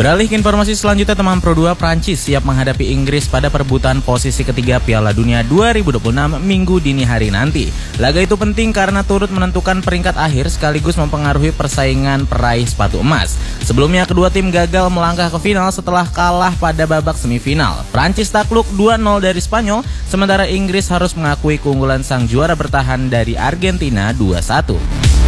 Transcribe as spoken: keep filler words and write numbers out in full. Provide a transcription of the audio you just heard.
Beralih ke informasi selanjutnya, teman Pro dua, Prancis siap menghadapi Inggris pada perebutan posisi ketiga Piala Dunia dua ribu dua puluh enam Minggu dini hari nanti. Laga itu penting karena turut menentukan peringkat akhir sekaligus mempengaruhi persaingan peraih sepatu emas. Sebelumnya kedua tim gagal melangkah ke final setelah kalah pada babak semifinal. Prancis takluk dua nol dari Spanyol, sementara Inggris harus mengakui keunggulan sang juara bertahan dari Argentina dua satu.